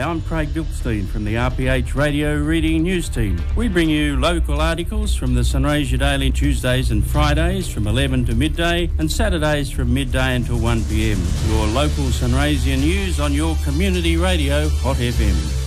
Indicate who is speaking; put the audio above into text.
Speaker 1: I'm Craig Dilkstein from the RPH Radio Reading News Team. We bring you local articles from the Sunraysia Daily Tuesdays and Fridays from 11 to midday and Saturdays from midday until 1 p.m. Your local Sunraysia news on your community radio, Hot FM.